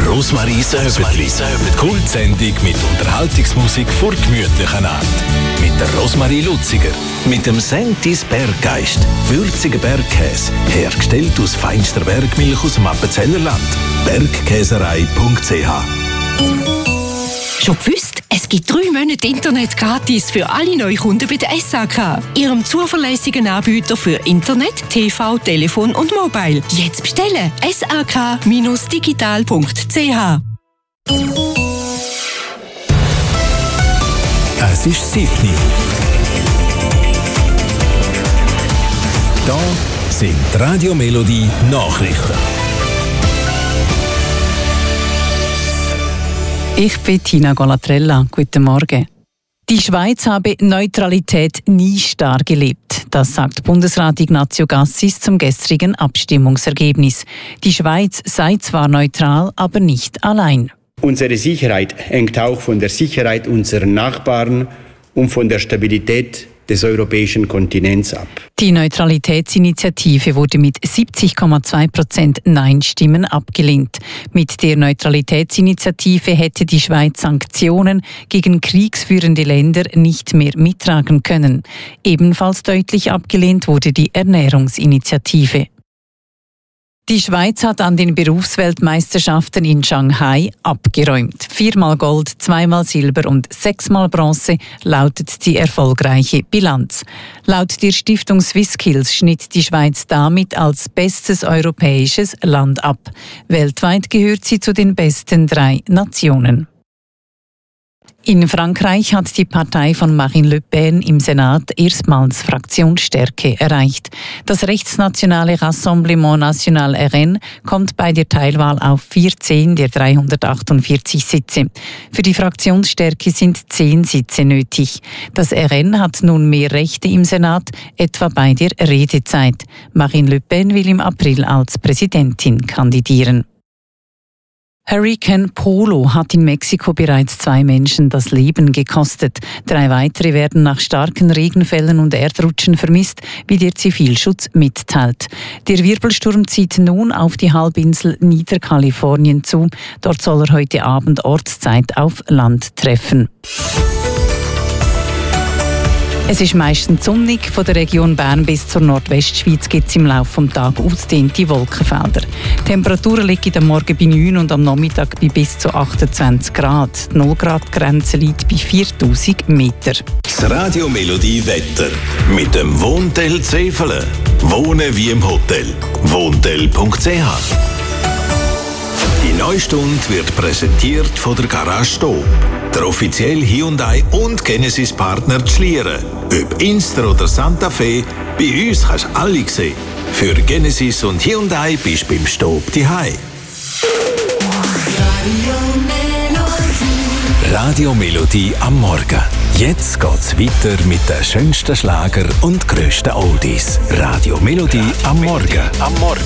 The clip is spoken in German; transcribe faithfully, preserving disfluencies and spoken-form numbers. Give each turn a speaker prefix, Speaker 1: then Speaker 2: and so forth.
Speaker 1: Rosmaries Öbetli. Kultsendung mit Unterhaltungsmusik vor gemütlichen Art. Mit der Rosmarie Luziger. Mit dem Sentis Berggeist. Würziger Bergkäse. Hergestellt aus feinster Bergmilch aus dem Appenzellerland. bergkäserei punkt c h.
Speaker 2: Schon gewusst? Es gibt drei Monate Internet gratis für alle Neukunden bei der S A K. Ihrem zuverlässigen Anbieter für Internet, T V, Telefon und Mobile. Jetzt bestellen. S A K digital punkt c h.
Speaker 1: Es ist sieben Uhr. Da sind die Radio Melodie Nachrichten.
Speaker 3: Ich bin Tina Golatrella. Guten Morgen. Die Schweiz habe Neutralität nie starr gelebt. Das sagt Bundesrat Ignazio Gassis zum gestrigen Abstimmungsergebnis. Die Schweiz sei zwar neutral, aber nicht allein.
Speaker 4: Unsere Sicherheit hängt auch von der Sicherheit unserer Nachbarn und von der Stabilität des europäischen Kontinents ab.
Speaker 3: Die Neutralitätsinitiative wurde mit siebzig Komma zwei Prozent Nein-Stimmen abgelehnt. Mit der Neutralitätsinitiative hätte die Schweiz Sanktionen gegen kriegsführende Länder nicht mehr mittragen können. Ebenfalls deutlich abgelehnt wurde die Ernährungsinitiative. Die Schweiz hat an den Berufsweltmeisterschaften in Shanghai abgeräumt. Viermal Gold, zweimal Silber und sechsmal Bronze lautet die erfolgreiche Bilanz. Laut der Stiftung SwissSkills schnitt die Schweiz damit als bestes europäisches Land ab. Weltweit gehört sie zu den besten drei Nationen. In Frankreich hat die Partei von Marine Le Pen im Senat erstmals Fraktionsstärke erreicht. Das rechtsnationale Rassemblement National R N kommt bei der Teilwahl auf vierzehn der dreihundertachtundvierzig Sitze. Für die Fraktionsstärke sind zehn Sitze nötig. Das R N hat nun mehr Rechte im Senat, etwa bei der Redezeit. Marine Le Pen will im April als Präsidentin kandidieren. Hurrikan Polo hat in Mexiko bereits zwei Menschen das Leben gekostet. Drei weitere werden nach starken Regenfällen und Erdrutschen vermisst, wie der Zivilschutz mitteilt. Der Wirbelsturm zieht nun auf die Halbinsel Niederkalifornien zu. Dort soll er heute Abend Ortszeit auf Land treffen. Es ist meistens sonnig. Von der Region Bern bis zur Nordwestschweiz gibt es im Laufe des Tages ausgedehnte Wolkenfelder. Die Temperaturen liegen am Morgen bei neun und am Nachmittag bei bis zu achtundzwanzig Grad. Die null Grad Grenze liegt bei viertausend Meter.
Speaker 1: Das Radio Melodie Wetter mit dem Wohntel Zefelen. Wohnen wie im Hotel. wohntel punkt c h. Die Neustunde wird präsentiert von der Garage Stob, der offizielle Hyundai und Genesis Partner Schlieren. Ob Inster oder Santa Fe, bei uns kannst du alle sehen. Für Genesis und Hyundai bist du beim Stob daheim. Radio Melodie am Morgen. Jetzt geht's weiter mit den schönsten Schlager und grössten Oldies. Radio Melodie am Morgen. Am Morgen.